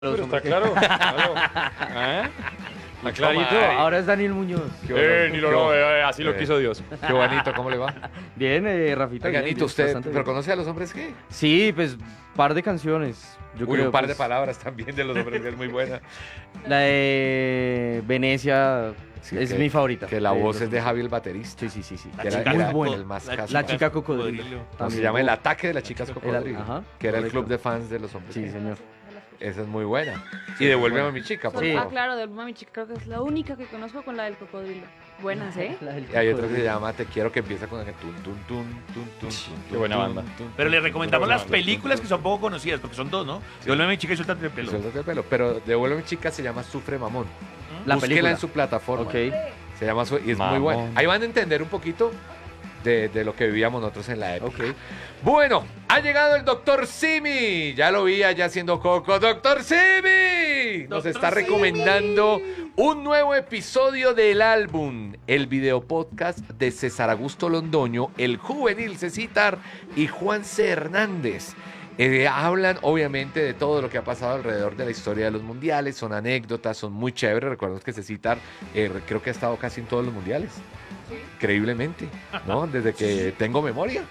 Pero está claro. ¿Eh? Está clarito. Ahora es Daniel Muñoz. Ni lo así lo quiso Dios. Qué bonito, ¿cómo le va? Bien, Rafita. Oiga, bien, Nito, ¿usted bastante pero bien. conoce a los hombres gay? Sí, pues, par de canciones. Yo Uy, creo, un par de pues, palabras también de los hombres gay, es muy buena. La de Venecia Sí, es que- mi favorita. Que la voz los- es de Javi el baterista. Sí. Que era, Muy era buena. el más La caso. La chica cocodrilo. ¿Cómo se también. llama? El ataque de las chicas El- cocodrilo. ajá, Que era el correcto. club de fans de los hombres Sí, gay. señor. Esa es muy buena. Y devuélveme a mi chica, por Sí. Ah, favor. claro, de mi chica creo que es la única que conozco con la del cocodrilo. Buenas, ¿eh? La del Y hay otro que se cocodrilo. llama Te quiero, que empieza con el tun, tun, tun, tun, tun, Qué buena banda. Pero le recomendamos Pero las películas que son poco conocidas, porque son dos, ¿no? Devuélveme mi chica y suéltate el pelo. Suéltate el pelo. Pero devuélveme a mi chica se llama Sufre Mamón. La Búsquela película. en su plataforma. Ok. Se llama y es muy Mamón. buena. Ahí van a entender un poquito de lo que vivíamos nosotros en la época. Ok. Bueno, ha llegado el doctor Simi. Ya lo vi allá haciendo coco. ¡Doctor Simi! Nos Dr. está Simi. recomendando un nuevo episodio del álbum, el video podcast de César Augusto Londoño, el juvenil Cecitar y Juan C. Hernández. Hablan obviamente de todo lo que ha pasado alrededor de la historia de los mundiales, son anécdotas, son muy chéveres. Recordemos que Cecitar creo que ha estado casi en todos los mundiales. Increíblemente, ¿no? Desde que tengo memoria.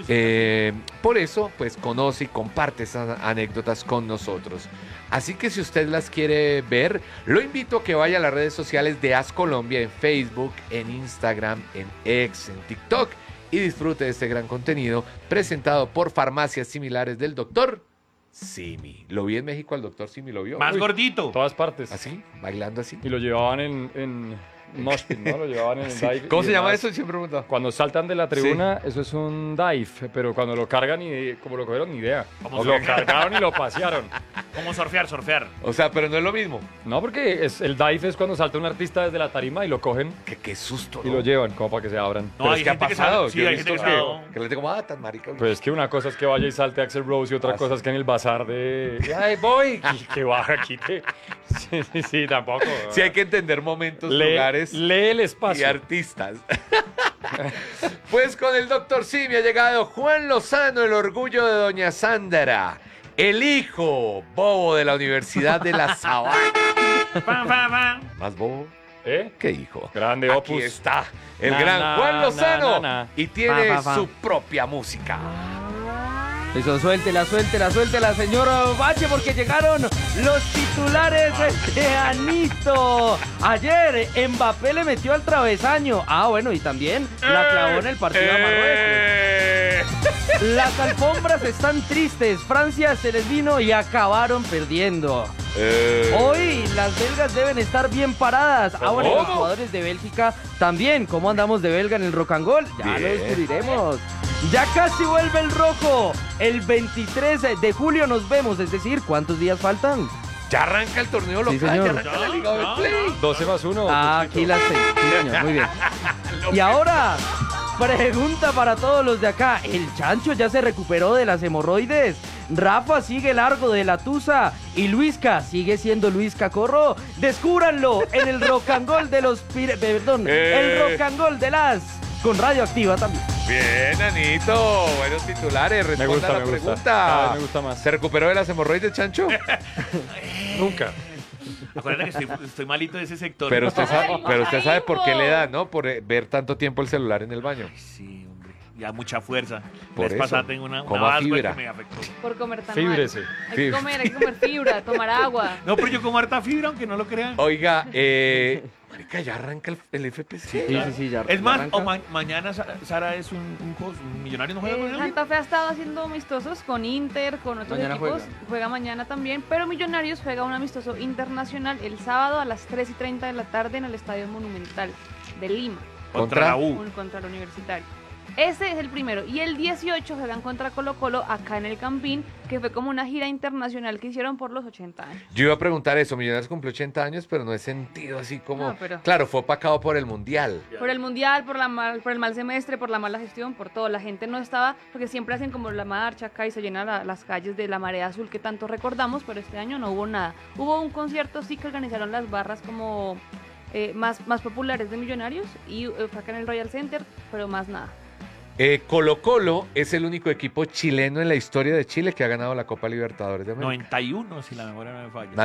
Por eso, pues conoce y comparte esas anécdotas con nosotros. Así que si usted las quiere ver, lo invito a que vaya a las redes sociales de As Colombia en Facebook, en Instagram, en X, en TikTok y disfrute de este gran contenido presentado por farmacias similares del doctor Simi. Lo vi en México, al doctor Simi lo vio. Más Uy, gordito. Todas partes. así, bailando así. Y lo llevaban en mosh pit, ¿no? Lo llevaban en el dive. ¿Cómo Y se llama además, eso? Siempre pregunto. Cuando saltan de la tribuna, eso es un dive, pero cuando lo cargan, como lo cogieron, ni idea. ¿Cómo Lo se- cargaron y lo pasearon. ¿Cómo surfear? O sea, pero no es lo mismo. No, porque el dive es cuando salta un artista desde la tarima y lo cogen Qué susto, y ¿no? lo llevan, como para que se abran. No, Pero hay es que ha gente que pasado. sabe- sí, Yo he hay visto gente que sabe. que les digo, tan marica. Pues es que una cosa es que vaya y salte Axel Rose y otra cosa es que en el bazar de... ¡Ay, voy! Y que baja, quite. Sí, tampoco. Sí hay que entender momentos, Lee, lugares lee el y espacio. artistas. Pues con el doctor Simi ha llegado Juan Lozano, el orgullo de doña Sandra, el hijo bobo de la Universidad de la Sabana. Más bobo ¿Eh? que hijo. Grande Aquí opus. está el Na, gran na, Juan Lozano na, na, na. y tiene Pa, pa, pa. su propia música. Eso, suéltela, señor Bache, porque llegaron los titulares de Anito. Ayer Mbappé le metió al travesaño. Ah, bueno, y también la clavó en el partido a Marruecos. Las alfombras están tristes. Francia se les vino y acabaron perdiendo. Hoy las belgas deben estar bien paradas. Ah, bueno, los ¿Cómo? jugadores de Bélgica también. ¿Cómo andamos de belga en el rock and roll? Ya lo Bien. descubriremos. Ya casi vuelve el rojo. El 23 de julio nos vemos. Es decir, ¿cuántos días faltan? Ya arranca el torneo Sí, local, señor. ya arranca la Liga Betplay. 12 más 1. Ah, aquí las 6. Sí, señor, muy bien. Y ahora, pregunta para todos los de acá. ¿El chancho ya se recuperó de las hemorroides? Rafa sigue largo de la tusa y Luisca sigue siendo Luis Cacorro. Descúbranlo en el rock and roll de los... Perdón, el rock and roll de las... Con radioactiva también. Bien, Anito. Buenos titulares. Responda la pregunta. Cada vez me gusta más. ¿Se recuperó de las hemorroides, Chancho? Nunca. Acuérdate que estoy malito de ese sector. Pero usted sabe por qué Ay, le da, ¿no? Por ver tanto tiempo el celular en el baño. Sí, hombre. Ya mucha fuerza. Por La vez eso, pasada tengo una coma vascua fibra. que me afectó. Por comer tan Fíbrese. mal. Hay que comer fibra, tomar agua. No, pero yo como harta fibra, aunque no lo crean. Oiga, marica, ya arranca el FPC. Sí, ya. Es más, arranca. mañana Sara es un millonario, ¿no juega con él? Santa Fe ha estado haciendo amistosos con Inter, con otros Mañana equipos. Juega mañana también, pero Millonarios juega un amistoso internacional el sábado a las 3:30 de la tarde en el Estadio Monumental de Lima, Contra la U. contra el Universitario. Ese es el primero. Y el 18 juegan contra Colo Colo acá en el Campín, que fue como una gira internacional que hicieron por los 80 años. Yo iba a preguntar eso. Millonarios cumplió 80 años, pero no he sentido así como... No, pero- Claro, fue opacado por el Mundial. Por el mundial, por el mal semestre, por la mala gestión, por todo. La gente no estaba, porque siempre hacen como la marcha acá y se llenan las calles de la marea azul que tanto recordamos, pero este año no hubo nada. Hubo un concierto, sí, que organizaron las barras como más populares de Millonarios y fue acá en el Royal Center, pero más nada. Colo Colo es el único equipo chileno en la historia de Chile que ha ganado la Copa Libertadores de América. 91, si la memoria no me falla.